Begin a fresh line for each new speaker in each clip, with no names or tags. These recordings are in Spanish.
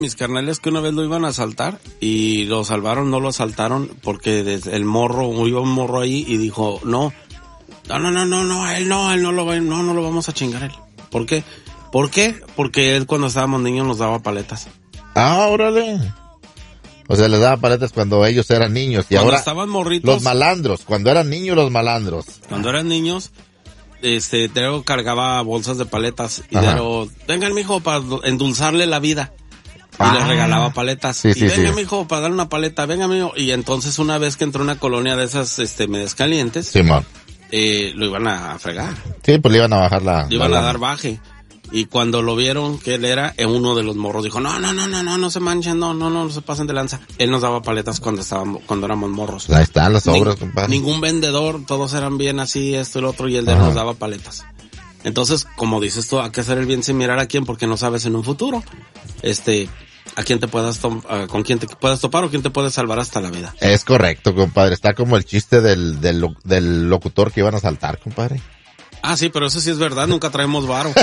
mis carnales que una vez lo iban a asaltar y lo salvaron, no lo asaltaron porque desde el morro, iba un morro ahí y dijo, no, él no lo vamos a chingar él. ¿Por qué? Porque él cuando estábamos niños nos daba paletas.
Ah, órale. O sea, les daba paletas cuando ellos eran niños y
cuando
ahora
estaban morritos.
Los malandros, cuando eran niños los malandros.
Cuando eran niños, Teo cargaba bolsas de paletas y vengan mijo para endulzarle la vida. Y le regalaba paletas.
Sí,
venga mijo para darle una paleta, venga mijo. Y entonces una vez que entró una colonia de esas medias calientes,
Simón.
Lo iban a fregar.
Sí, pues le iban a bajar
le iban a dar baje. Y cuando lo vieron que él era, uno de los morros dijo, no se manchen, no se pasen de lanza. Él nos daba paletas cuando éramos morros.
Ahí están las obras, compadre.
Ningún vendedor, todos eran bien así, esto y lo otro, y él nos daba paletas. Entonces, como dices tú, hay que hacer el bien sin mirar a quién, porque no sabes en un futuro, a quién te puedas con quién te puedas topar o quién te puede salvar hasta la vida.
Es correcto, compadre. Está como el chiste del locutor que iban a saltar, compadre.
Ah, sí, pero eso sí es verdad, nunca traemos varo.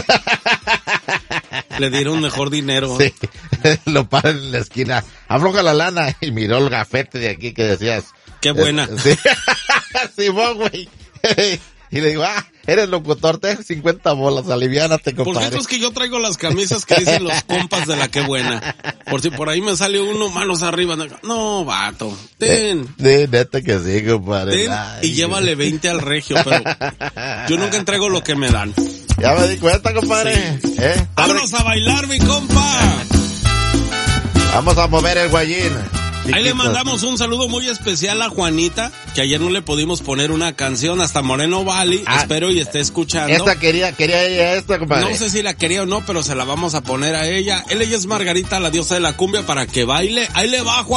Le dieron mejor dinero.
Sí, lo paran en la esquina. Afloja la lana y miró el gafete de aquí que decías.
Qué buena.
Sí, Simón, güey. Y le digo, eres locutor, te 50 bolas, aliviánate, compadre.
Por cierto es que yo traigo las camisas que dicen los compas de la Qué Buena. Por si por ahí me sale uno manos arriba. No, vato, ten.
Neta que sí, compadre.
Ten y llévale 20 al regio, pero yo nunca entrego lo que me dan.
Ya me di cuenta, compadre.
Sí. ¡Vámonos a bailar, mi compa!
Vamos a mover el guayín.
Ahí le mandamos un saludo muy especial a Juanita, que ayer no le pudimos poner una canción hasta Moreno Valley. Espero y esté escuchando.
Esta quería ella esta, compadre.
No sé si la quería o no, pero se la vamos a poner a ella. Ella es Margarita, la diosa de la cumbia, para que baile. Ahí le va, Juan.